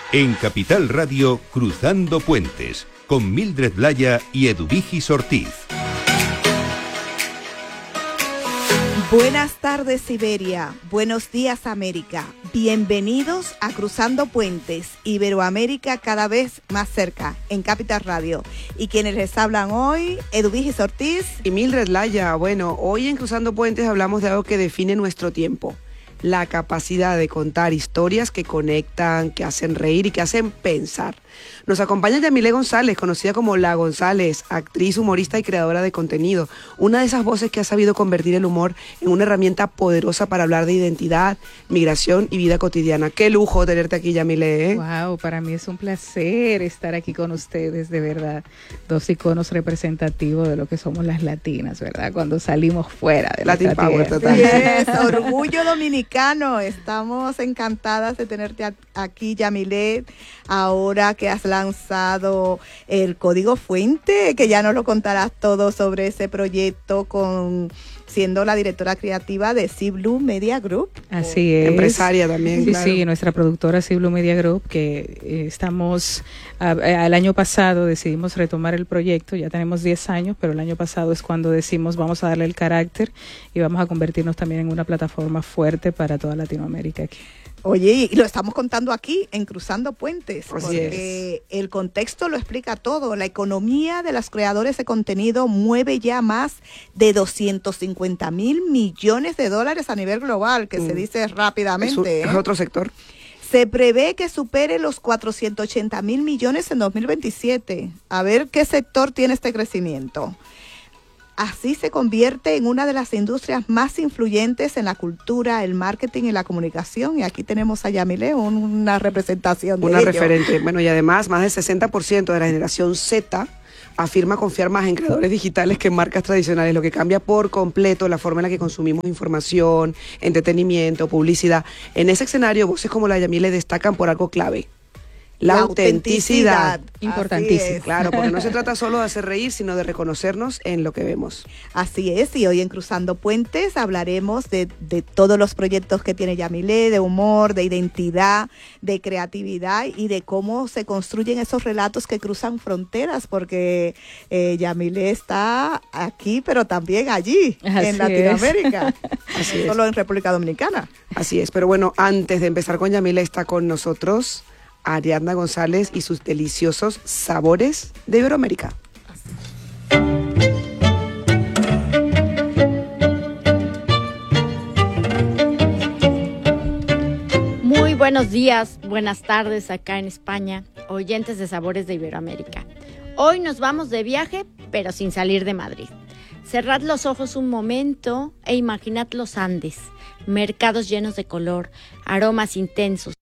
En Capital Radio, Cruzando Puentes, con Mildred Blaya y Eduvigis Ortiz. Buenas tardes, Siberia. Buenos días, América. Bienvenidos a Cruzando Puentes, Iberoamérica cada vez más cerca, en Capital Radio. Y quienes les hablan hoy, Eduvigis Ortiz y Mildred Blaya. Bueno, hoy en Cruzando Puentes hablamos de algo que define nuestro tiempo. La capacidad de contar historias que conectan, que hacen reír y que hacen pensar. Nos acompaña Yamile González, conocida como La González, actriz, humorista y creadora de contenido. Una de esas voces que ha sabido convertir el humor en una herramienta poderosa para hablar de identidad, migración y vida cotidiana. Qué lujo tenerte aquí, Yamile, ¿eh? Wow, para mí es un placer estar aquí con ustedes, de verdad. Dos iconos representativos de lo que somos las latinas, ¿verdad? Cuando salimos fuera de Latin nuestra Power, tierra. total. Yes, orgullo dominicano. Estamos encantadas de tenerte aquí, Yamile, ahora que has lanzado el código fuente, que ya nos lo contarás todo sobre ese proyecto, siendo la directora creativa de Sea Blue Media Group. Así es. Empresaria también, Sí, claro. sí, nuestra productora Sea Blue Media Group, que al año pasado decidimos retomar el proyecto. Ya tenemos 10 años, pero el año pasado es cuando decimos vamos a darle el carácter y vamos a convertirnos también en una plataforma fuerte para toda Latinoamérica aquí. Oye, y lo estamos contando aquí en Cruzando Puentes, Así porque el contexto lo explica todo. La economía de los creadores de contenido mueve ya más de 250,000 millones de dólares a nivel global, que se dice rápidamente. Es otro sector. Se prevé que supere los 480,000 millones en 2027. A ver qué sector tiene este crecimiento. Así se convierte en una de las industrias más influyentes en la cultura, el marketing y la comunicación. Y aquí tenemos a Yamile, una representación de Una ello. referente. Bueno, y además más del 60% de la generación Z afirma confiar más en creadores digitales que en marcas tradicionales, lo que cambia por completo la forma en la que consumimos información, entretenimiento, publicidad. En ese escenario, voces como la de Yamile destacan por algo clave. La autenticidad. Importantísimo. Claro, porque no se trata solo de hacer reír, sino de reconocernos en lo que vemos. Así es, y hoy en Cruzando Puentes hablaremos de todos los proyectos que tiene Yamile, de humor, de identidad, de creatividad y de cómo se construyen esos relatos que cruzan fronteras, porque Yamile está aquí, pero también allí, Así en Latinoamérica, Así no es. solo en República Dominicana. Así es, pero bueno, antes de empezar con Yamile está con nosotros Ariadna González y sus deliciosos sabores de Iberoamérica. Muy buenos días, buenas tardes acá en España, oyentes de Sabores de Iberoamérica. Hoy nos vamos de viaje, pero sin salir de Madrid. Cerrad los ojos un momento e imaginad los Andes, mercados llenos de color, aromas intensos.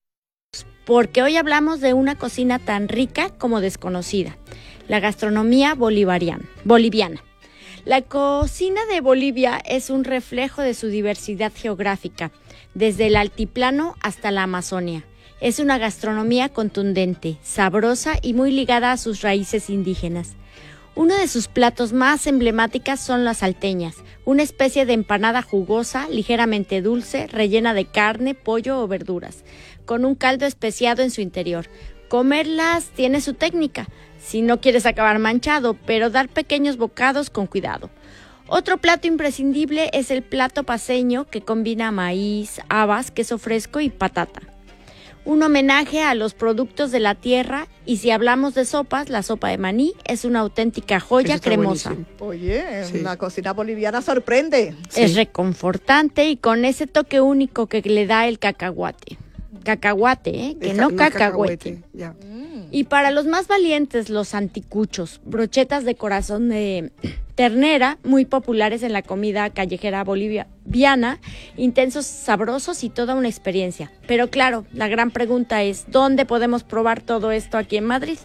Porque hoy hablamos de una cocina tan rica como desconocida, la gastronomía boliviana. La cocina de Bolivia es un reflejo de su diversidad geográfica, desde el altiplano hasta la Amazonia. Es una gastronomía contundente, sabrosa y muy ligada a sus raíces indígenas. Uno de sus platos más emblemáticos son las salteñas, una especie de empanada jugosa, ligeramente dulce, rellena de carne, pollo o verduras, con un caldo especiado en su interior. Comerlas tiene su técnica, si no quieres acabar manchado, pero dar pequeños bocados con cuidado. Otro plato imprescindible es el plato paceño, que combina maíz, habas, queso fresco y patata. Un homenaje a los productos de la tierra, y si hablamos de sopas, la sopa de maní es una auténtica joya cremosa. Buenísimo. Oye, Sí. la cocina boliviana sorprende. Es reconfortante y con ese toque único que le da el cacahuate. Cacahuate, que no es cacahuete. Ya. Y para los más valientes, los anticuchos, brochetas de corazón de ternera, muy populares en la comida callejera boliviana, intensos, sabrosos y toda una experiencia. Pero claro, la gran pregunta es, ¿dónde podemos probar todo esto aquí en Madrid?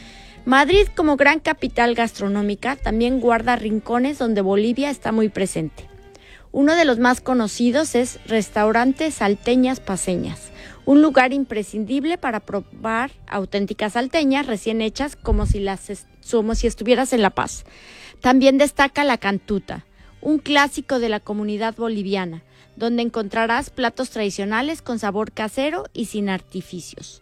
Madrid, como gran capital gastronómica, también guarda rincones donde Bolivia está muy presente. Uno de los más conocidos es Restaurante Salteñas Paceñas, un lugar imprescindible para probar auténticas salteñas recién hechas como si estuvieras en La Paz. También destaca La Cantuta, un clásico de la comunidad boliviana, donde encontrarás platos tradicionales con sabor casero y sin artificios.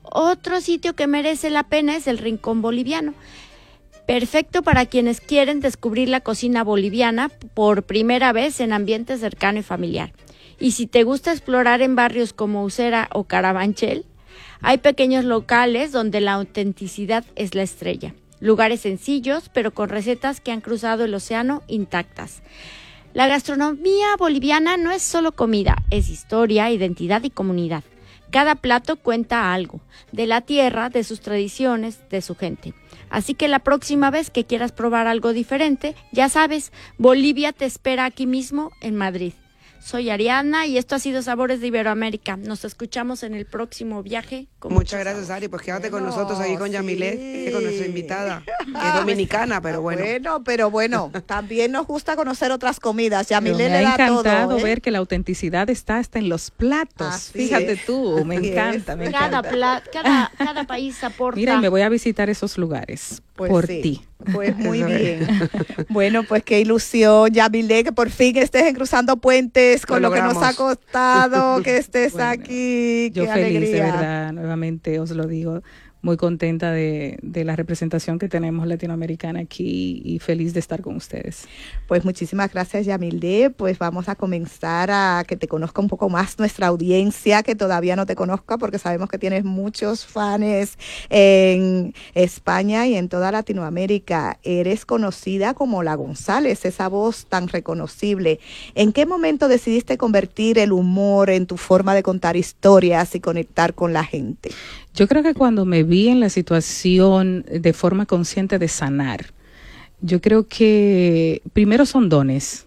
Otro sitio que merece la pena es el Rincón Boliviano. Perfecto para quienes quieren descubrir la cocina boliviana por primera vez en ambiente cercano y familiar. Y si te gusta explorar en barrios como Usera o Carabanchel, hay pequeños locales donde la autenticidad es la estrella. Lugares sencillos, pero con recetas que han cruzado el océano intactas. La gastronomía boliviana no es solo comida, es historia, identidad y comunidad. Cada plato cuenta algo, de la tierra, de sus tradiciones, de su gente. Así que la próxima vez que quieras probar algo diferente, ya sabes, Bolivia te espera aquí mismo en Madrid. Soy Ariadna y esto ha sido Sabores de Iberoamérica. Nos escuchamos en el próximo viaje. Muchas gracias, Ari. Pues quédate con nosotros ahí con Yamilet, con nuestra invitada, que es dominicana, pero bueno. Pero bueno, también nos gusta conocer otras comidas. Yamilet Me le ha da encantado todo, ¿eh? ver que la autenticidad está hasta en los platos. Así Fíjate es. tú, me Así encanta, es. me encanta. Cada país aporta. Mira, y me voy a visitar esos lugares Pues por sí. ti. Pues muy Eso es. bien. Bueno, pues qué ilusión, Yamilet, que por fin estés en Cruzando Puentes con lo que nos ha logramos. costado, que estés Bueno, aquí. Yo Qué feliz, alegría. de verdad, nuevamente os lo digo, muy contenta de la representación que tenemos latinoamericana aquí y feliz de estar con ustedes. Pues muchísimas gracias, Yamilet. Pues vamos a comenzar a que te conozca un poco más nuestra audiencia, que todavía no te conozca, porque sabemos que tienes muchos fans en España y en toda Latinoamérica. Eres conocida como La González, esa voz tan reconocible. ¿En qué momento decidiste convertir el humor en tu forma de contar historias y conectar con la gente? Yo creo que cuando me vi en la situación de forma consciente de sanar, yo creo que primero son dones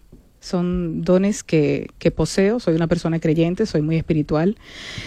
que poseo, soy una persona creyente, soy muy espiritual.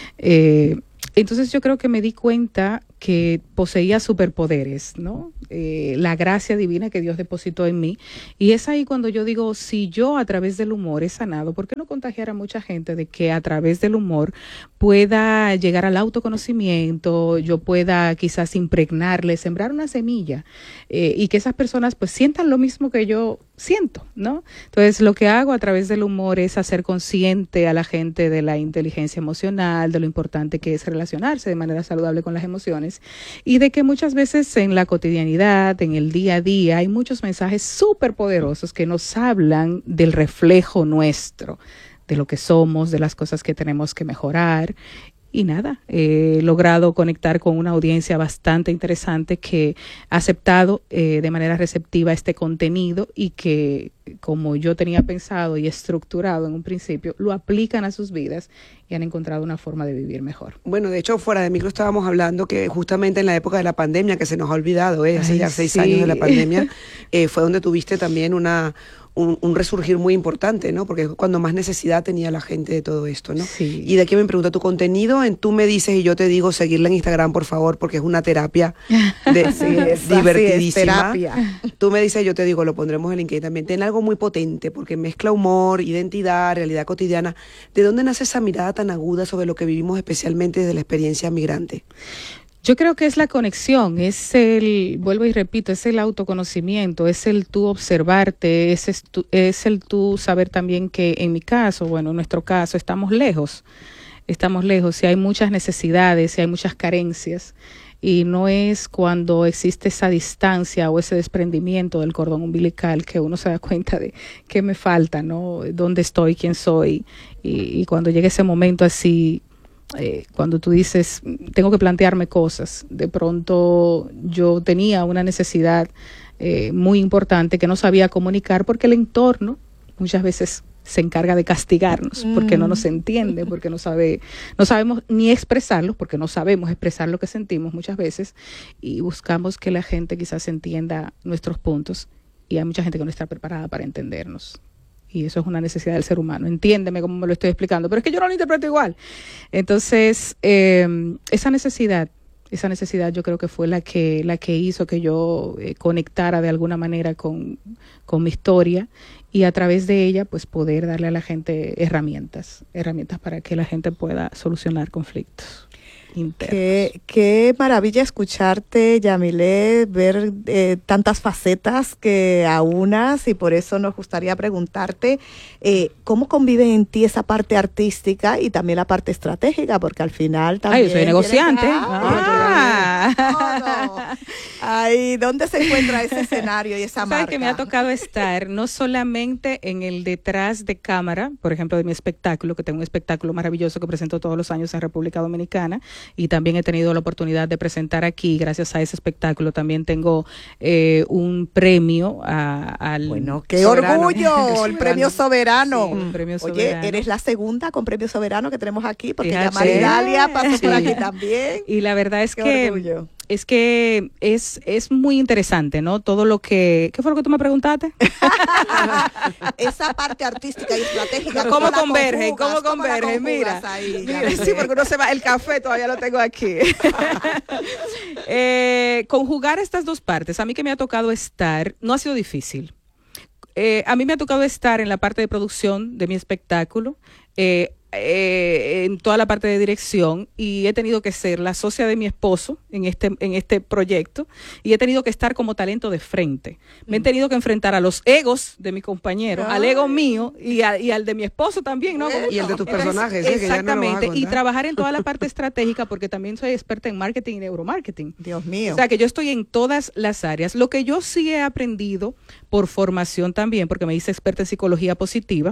Entonces yo creo que me di cuenta que poseía superpoderes, ¿no? La gracia divina que Dios depositó en mí. Y es ahí cuando yo digo, si yo a través del humor he sanado, ¿por qué no contagiar a mucha gente de que a través del humor pueda llegar al autoconocimiento, yo pueda quizás impregnarle, sembrar una semilla y que esas personas pues sientan lo mismo que yo siento, ¿no? Entonces lo que hago a través del humor es hacer consciente a la gente de la inteligencia emocional, de lo importante que es relacionarse de manera saludable con las emociones y de que muchas veces en la cotidianidad, en el día a día, hay muchos mensajes súper poderosos que nos hablan del reflejo nuestro, de lo que somos, de las cosas que tenemos que mejorar. Y nada, he logrado conectar con una audiencia bastante interesante que ha aceptado de manera receptiva este contenido y que, como yo tenía pensado y estructurado en un principio, lo aplican a sus vidas y han encontrado una forma de vivir mejor. Bueno, de hecho, fuera de micro estábamos hablando que justamente en la época de la pandemia, que se nos ha olvidado, hace ya 6 sí. años de la pandemia, fue donde tuviste también un resurgir muy importante, ¿no? Porque es cuando más necesidad tenía la gente de todo esto, ¿no? Sí. Y de aquí me pregunta tu contenido, tú me dices y yo te digo seguirla en Instagram, por favor, porque es una terapia divertidísima. Terapia. Tú me dices, yo te digo, lo pondremos en LinkedIn también. Tiene algo muy potente porque mezcla humor, identidad, realidad cotidiana. ¿De dónde nace esa mirada tan aguda sobre lo que vivimos especialmente desde la experiencia migrante? Yo creo que es la conexión, vuelvo y repito, es el autoconocimiento, es el tú observarte, es el tú saber también que en mi caso, bueno, en nuestro caso, estamos lejos y hay muchas necesidades y hay muchas carencias. Y no es cuando existe esa distancia o ese desprendimiento del cordón umbilical que uno se da cuenta de qué me falta, ¿no? ¿Dónde estoy? ¿Quién soy? Y cuando llega ese momento así, cuando tú dices, tengo que plantearme cosas, de pronto yo tenía una necesidad muy importante que no sabía comunicar porque el entorno muchas veces se encarga de castigarnos porque no nos entiende, porque no sabemos ni expresarlo, porque no sabemos expresar lo que sentimos muchas veces y buscamos que la gente quizás entienda nuestros puntos y hay mucha gente que no está preparada para entendernos. Y eso es una necesidad del ser humano. Entiéndeme cómo me lo estoy explicando, pero es que yo no lo interpreto igual. Entonces, esa necesidad yo creo que fue la que hizo que yo conectara de alguna manera con mi historia y a través de ella pues poder darle a la gente herramientas para que la gente pueda solucionar conflictos. internos. Qué maravilla escucharte, Yamile, ver tantas facetas que aunas, y por eso nos gustaría preguntarte cómo convive en ti esa parte artística y también la parte estratégica, porque al final también... Yo soy negociante. Ay, ¿dónde se encuentra ese escenario y esa marca? ¿Sabes que me ha tocado estar no solamente en el detrás de cámara, por ejemplo, de mi espectáculo, que tengo un espectáculo maravilloso que presento todos los años en República Dominicana, y también he tenido la oportunidad de presentar aquí, gracias a ese espectáculo, también tengo un premio al... Bueno, ¡qué Soberano. orgullo! El premio Soberano. Sí, el premio Oye, Soberano. eres la segunda con premio Soberano que tenemos aquí, porque Fíjate. ya Maridalia pasó por Sí. aquí también. Y la verdad es Qué que... orgullo. Es que es muy interesante, ¿no? Todo lo que... ¿Qué fue lo que tú me preguntaste? Esa parte artística y estratégica. ¿Cómo la convergen? conjugas? ¿Cómo ¿Cómo la convergen? Mira, conjugas ahí, mira, Yamile? sí, porque uno se va, el café todavía lo tengo aquí. Conjugar estas dos partes, a mí que me ha tocado estar, no ha sido difícil. A mí me ha tocado estar en la parte de producción de mi espectáculo, en toda la parte de dirección, y he tenido que ser la socia de mi esposo en este proyecto, y he tenido que estar como talento de frente. Me he tenido que enfrentar a los egos de mis compañeros, al ego mío y al de mi esposo también, ¿no? Y el de tus Entonces, personajes, que ya no lo vas a exactamente, y contar. trabajar en toda la parte estratégica, porque también soy experta en marketing y neuromarketing. Dios mío. O sea, que yo estoy en todas las áreas. Lo que yo sí he aprendido por formación también, porque me hice experta en psicología positiva,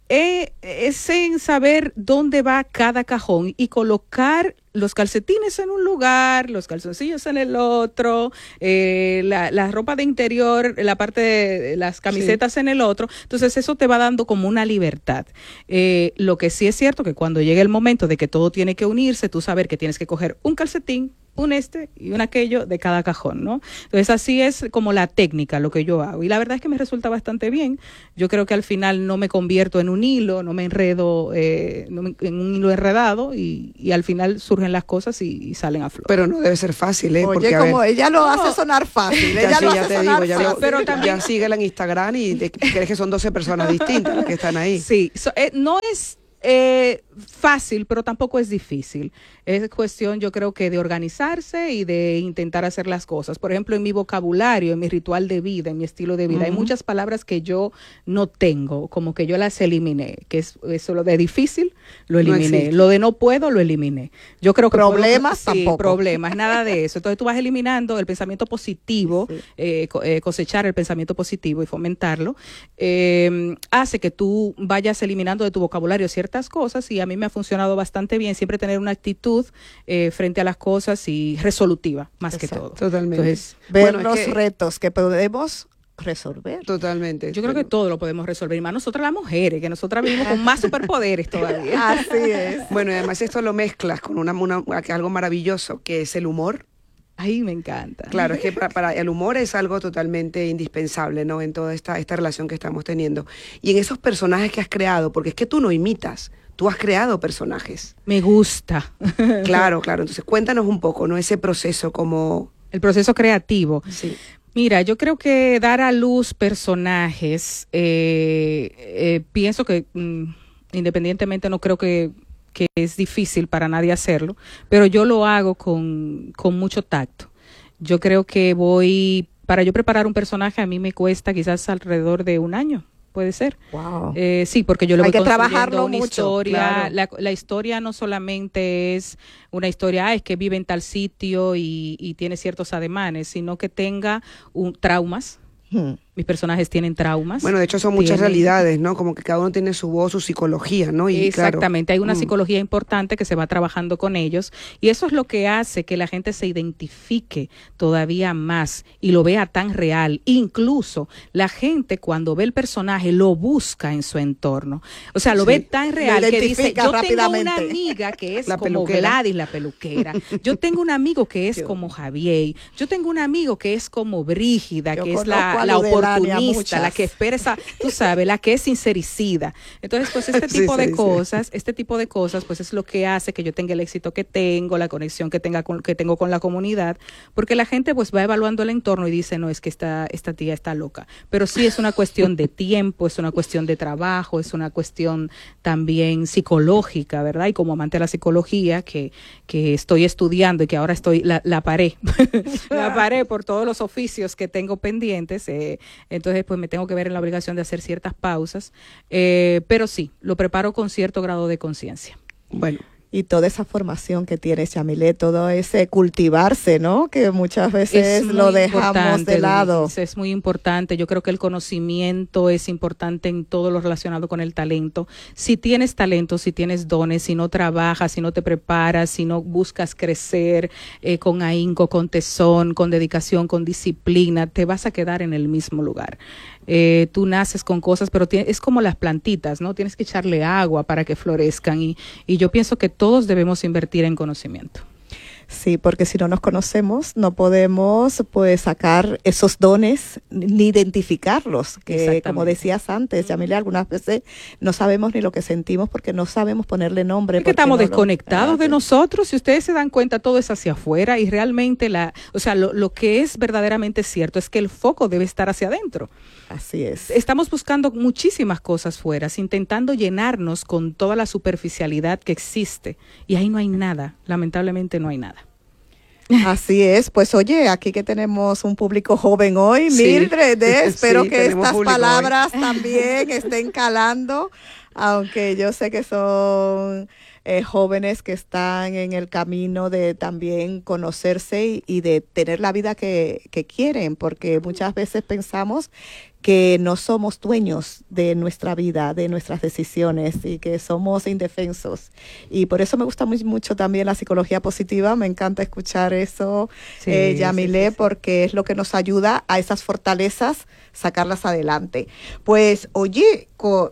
es en saber dónde va cada cajón y colocar los calcetines en un lugar, los calzoncillos en el otro, la ropa de interior, la parte de las camisetas en el otro. Entonces eso te va dando como una libertad. Lo que sí es cierto que cuando llegue el momento de que todo tiene que unirse, tú saber que tienes que coger un calcetín, un y un aquello de cada cajón, ¿no? Entonces así es como la técnica, lo que yo hago. Y la verdad es que me resulta bastante bien. Yo creo que al final no me convierto en un hilo, no me enredo en un hilo enredado, y al final surgen las cosas y salen a flor. Pero no debe ser fácil, ¿eh? Oye, Porque, a como ver, ella lo hace sonar fácil. ya, Ella sí, lo ya hace te sonar digo, fácil. Pero también- ya síguela en Instagram y crees que son 12 personas distintas las que están ahí. Sí, no es fácil, pero tampoco es difícil. Es cuestión, yo creo que de organizarse y de intentar hacer las cosas. Por ejemplo, en mi vocabulario, en mi ritual de vida, en mi estilo de vida, hay muchas palabras que yo no tengo, como que yo las eliminé, que es eso, lo de difícil, lo No eliminé, existe. lo de no puedo, lo eliminé. Yo creo que Problemas sí, tampoco. problemas, nada de eso. Entonces tú vas eliminando el pensamiento positivo, cosechar el pensamiento positivo y fomentarlo, hace que tú vayas eliminando de tu vocabulario ciertas cosas, y a mí me ha funcionado bastante bien siempre tener una actitud frente a las cosas y resolutiva, más que Exacto. todo. Totalmente. Entonces, Ver Bueno, es los que- retos que podemos resolver. Totalmente. yo creo que todo lo podemos resolver, y más nosotras las mujeres, que nosotras vivimos con más superpoderes todavía. Así es. Bueno, y además esto lo mezclas con algo maravilloso, que es el humor. Ay, me encanta. Claro, es que para el humor es algo totalmente indispensable, ¿no? En toda esta relación que estamos teniendo. Y en esos personajes que has creado, porque es que tú no imitas, tú has creado personajes. Me gusta. Claro, claro. Entonces, cuéntanos un poco, ¿no? Ese proceso como... El proceso creativo. Sí. Mira, yo creo que dar a luz personajes, pienso que independientemente no creo que es difícil para nadie hacerlo, pero yo lo hago con mucho tacto. Yo creo que para yo preparar un personaje a mí me cuesta quizás alrededor de un año. Puede ser. Wow. Sí, porque yo le Hay voy que trabajarlo construyendo una mucho, historia. claro. La historia no solamente es una historia, es que vive en tal sitio y tiene ciertos ademanes, sino que tenga traumas. Mis personajes tienen traumas. Bueno, de hecho son muchas Tienen- realidades, ¿no? Como que cada uno tiene su voz, su psicología, ¿no? Y Exactamente, hay una claro, psicología importante que se va trabajando con ellos, y eso es lo que hace que la gente se identifique todavía más y lo vea tan real. Incluso la gente cuando ve el personaje lo busca en su entorno. O sea, lo ve tan real que dice, identifica yo tengo rápidamente. una amiga que es La como peluquera. Gladys la peluquera, yo tengo un amigo que es como Javier, yo tengo un amigo que es como Brígida, Yo que es conozco a la Ludelaria. oportunista, la que espera esa, tú sabes, la que es sincericida. Entonces, pues este tipo de cosas, pues es lo que hace que yo tenga el éxito que tengo, la conexión que tengo con la comunidad, porque la gente pues va evaluando el entorno y dice, no, es que esta tía está loca. Pero sí es una cuestión de tiempo, es una cuestión de trabajo, es una cuestión también psicológica, ¿verdad? Y como amante de la psicología, que estoy estudiando y que ahora la paré, la paré por todos los oficios que tengo pendientes, entonces pues me tengo que ver en la obligación de hacer ciertas pausas, pero sí, lo preparo con cierto grado de conciencia. Bueno. Y toda esa formación que tienes, Yamile, todo ese cultivarse, ¿no? Que muchas veces lo dejamos de lado. Es muy importante. Yo creo que el conocimiento es importante en todo lo relacionado con el talento. Si tienes talento, si tienes dones, si no trabajas, si no te preparas, si no buscas crecer con ahínco, con tesón, con dedicación, con disciplina, te vas a quedar en el mismo lugar. Tú naces con cosas, pero es como las plantitas, ¿no? Tienes que echarle agua para que florezcan y yo pienso que todos debemos invertir en conocimiento. Sí, porque si no nos conocemos, no podemos pues sacar esos dones ni identificarlos, que como decías antes, Yamile, algunas veces no sabemos ni lo que sentimos porque no sabemos ponerle nombre. Es que estamos desconectados de nosotros, si ustedes se dan cuenta, todo es hacia afuera y realmente lo que es verdaderamente cierto es que el foco debe estar hacia adentro. Así es. Estamos buscando muchísimas cosas fuera, intentando llenarnos con toda la superficialidad que existe y ahí no hay nada, lamentablemente no hay nada. Así es, pues oye, aquí que tenemos un público joven hoy, sí. Mildred, espero que estas palabras también estén calando, aunque yo sé que son jóvenes que están en el camino de también conocerse y de tener la vida que quieren, porque muchas veces pensamos que no somos dueños de nuestra vida, de nuestras decisiones y que somos indefensos. Y por eso me gusta mucho también la psicología positiva, me encanta escuchar eso, sí, Yamile, sí. Porque es lo que nos ayuda a esas fortalezas, sacarlas adelante. Pues, oye,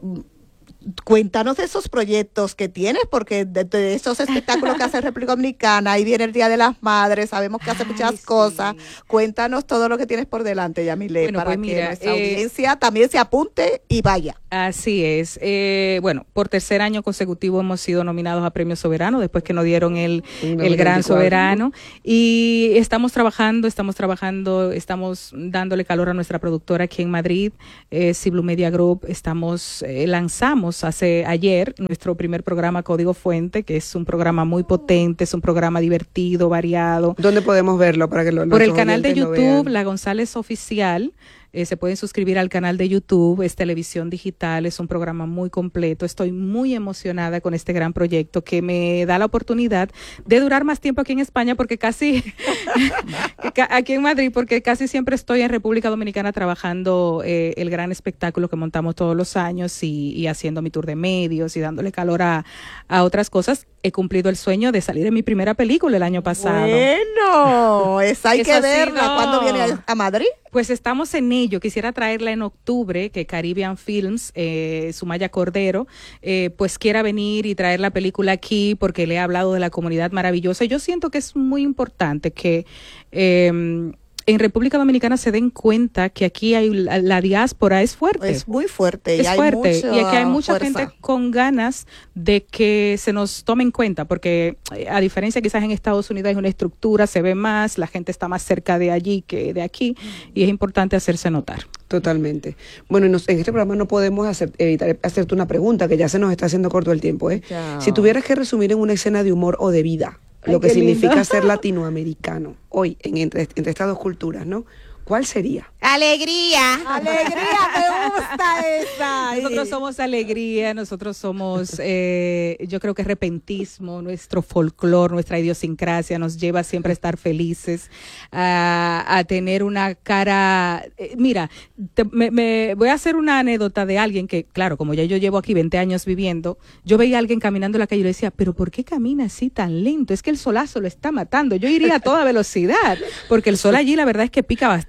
cuéntanos de esos proyectos que tienes, porque de esos espectáculos que hace República Dominicana, ahí viene el Día de las Madres, sabemos que hace muchas cosas. Cuéntanos todo lo que tienes por delante, Yamile, bueno, para que nuestra audiencia también se apunte y vaya. Así es. Bueno, por tercer año consecutivo hemos sido nominados a Premio Soberano, después que nos dieron el Gran Soberano, y estamos trabajando, estamos dándole calor a nuestra productora aquí en Madrid, Ciblu Media Group. Lanzamos ayer nuestro primer programa Código Fuente, que es un programa muy potente, es un programa divertido, variado. ¿Dónde podemos verlo para que por el canal de YouTube, La González Oficial. Se pueden suscribir al canal de YouTube, es televisión digital, es un programa muy completo. Estoy muy emocionada con este gran proyecto que me da la oportunidad de durar más tiempo aquí en España, porque aquí en Madrid, porque casi siempre estoy en República Dominicana trabajando el gran espectáculo que montamos todos los años y haciendo mi tour de medios y dándole calor a otras cosas. He cumplido el sueño de salir en mi primera película el año pasado. Bueno, esa hay que verla. ¿Cuándo viene a Madrid? Pues estamos en ello. Quisiera traerla en octubre, que Caribbean Films, Sumaya Cordero, pues quiera venir y traer la película aquí, porque le he hablado de la comunidad maravillosa. Y yo siento que es muy importante que en República Dominicana se den cuenta que aquí la diáspora es fuerte. Es muy fuerte. Es fuerte. Y aquí hay mucha gente con ganas de que se nos tome en cuenta, porque a diferencia quizás en Estados Unidos hay una estructura, se ve más, la gente está más cerca de allí que de aquí, y es importante hacerse notar. Totalmente. Bueno, en este programa no podemos evitar hacerte una pregunta, que ya se nos está haciendo corto el tiempo. Si tuvieras que resumir en una escena de humor o de vida, lo que significa ser latinoamericano hoy entre estas dos culturas, ¿no? ¿Cuál sería? Alegría. Alegría, me gusta esa. Nosotros somos alegría, nosotros somos, yo creo que repentismo, nuestro folclore, nuestra idiosincrasia nos lleva siempre a estar felices, a tener una cara. Mira, me voy a hacer una anécdota de alguien que, claro, como ya yo llevo aquí 20 años viviendo, yo veía a alguien caminando en la calle y le decía, pero ¿por qué camina así tan lento? Es que el solazo lo está matando. Yo iría a toda velocidad, porque el sol allí la verdad es que pica bastante.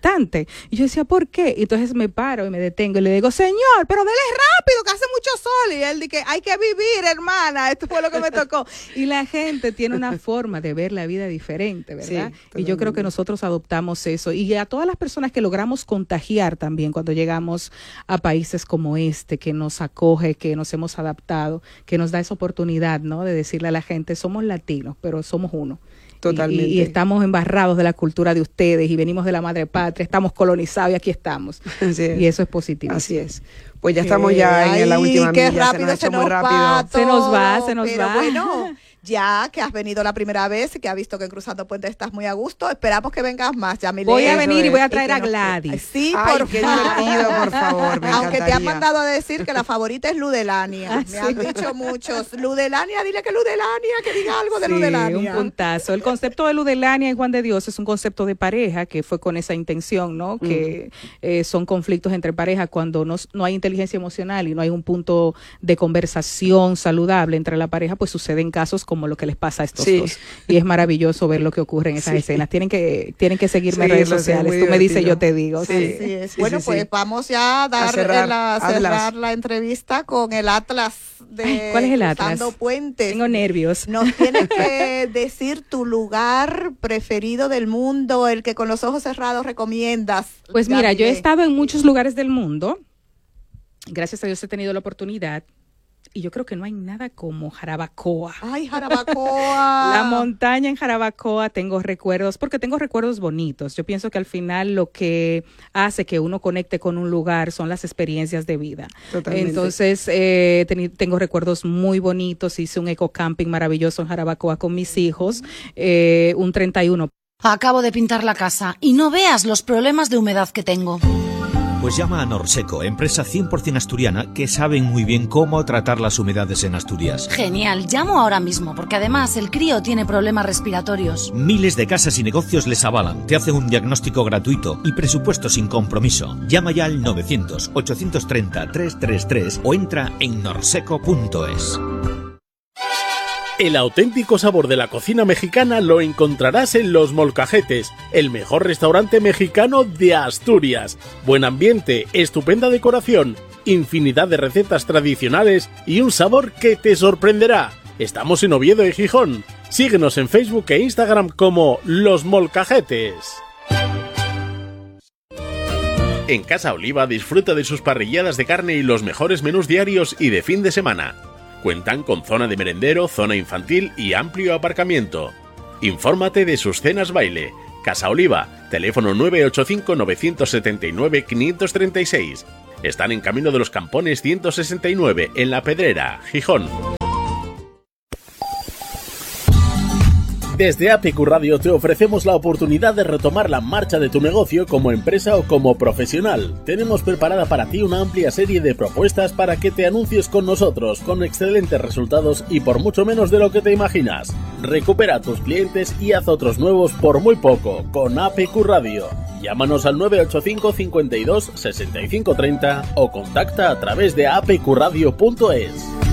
instante. Y yo decía, ¿por qué? Y entonces me paro y me detengo y le digo, señor, pero dele rápido, que hace mucho sol. Y él dice, hay que vivir, hermana, esto fue lo que me tocó. Y la gente tiene una forma de ver la vida diferente, ¿verdad? Sí, y yo creo que nosotros adoptamos eso. Y a todas las personas que logramos contagiar también cuando llegamos a países como este, que nos acoge, que nos hemos adaptado, que nos da esa oportunidad, ¿no? De decirle a la gente, somos latinos, pero somos uno. Totalmente. Y estamos embarrados de la cultura de ustedes y venimos de la madre patria, estamos colonizados y aquí estamos. Y eso es positivo. Así es. Pues ya estamos ya en la última milla. Qué rápido se nos va. Se nos va. Pero bueno, ya que has venido la primera vez y que has visto que en Cruzando Puentes estás muy a gusto, esperamos que vengas más, Yamile. Voy a venir y voy a traer a Gladys. Sí, qué divertido, por favor, me Aunque encantaría. te han mandado a decir que la favorita es Ludelania. Me han dicho muchos. Ludelania, dile que Ludelania, que diga algo de Ludelania. Un puntazo. El concepto de Ludelania en Juan de Dios es un concepto de pareja que fue con esa intención, ¿no? Que son conflictos entre parejas cuando no hay inteligencia emocional y no hay un punto de conversación saludable entre la pareja, pues suceden casos como lo que les pasa a estos dos. Y es maravilloso ver lo que ocurre en esas escenas. Tienen que seguirme en redes sociales. Tú me dices, yo te digo. Así es. Bueno, pues vamos ya a cerrar la entrevista con el Atlas de ¿cuál es el Atlas? Cruzando Puentes. Tengo nervios. Nos tienes que decir tu lugar preferido del mundo, el que con los ojos cerrados recomiendas. Pues mira, yo he estado en muchos lugares del mundo. Gracias a Dios he tenido la oportunidad. Y yo creo que no hay nada como Jarabacoa. ¡Ay, Jarabacoa! La montaña en Jarabacoa, tengo recuerdos bonitos. Yo pienso que al final lo que hace que uno conecte con un lugar son las experiencias de vida. Totalmente. Entonces, tengo recuerdos muy bonitos. Hice un ecocamping maravilloso en Jarabacoa con mis hijos, un 31. Acabo de pintar la casa y no veas los problemas de humedad que tengo. Pues llama a Norseco, empresa 100% asturiana que saben muy bien cómo tratar las humedades en Asturias. Genial, llamo ahora mismo porque además el crío tiene problemas respiratorios. Miles de casas y negocios les avalan, te hacen un diagnóstico gratuito y presupuesto sin compromiso. Llama ya al 900-830-333 o entra en norseco.es. El auténtico sabor de la cocina mexicana lo encontrarás en Los Molcajetes, el mejor restaurante mexicano de Asturias. Buen ambiente, estupenda decoración, infinidad de recetas tradicionales y un sabor que te sorprenderá. Estamos en Oviedo y Gijón. Síguenos en Facebook e Instagram como Los Molcajetes. En Casa Oliva disfruta de sus parrilladas de carne y los mejores menús diarios y de fin de semana. Cuentan con zona de merendero, zona infantil y amplio aparcamiento. Infórmate de sus cenas baile. Casa Oliva, teléfono 985-979-536. Están en Camino de los Campones 169, en La Pedrera, Gijón. Desde APQ Radio te ofrecemos la oportunidad de retomar la marcha de tu negocio como empresa o como profesional. Tenemos preparada para ti una amplia serie de propuestas para que te anuncies con nosotros, con excelentes resultados y por mucho menos de lo que te imaginas. Recupera a tus clientes y haz otros nuevos por muy poco con APQ Radio. Llámanos al 985 52 65 30 o contacta a través de apqradio.es.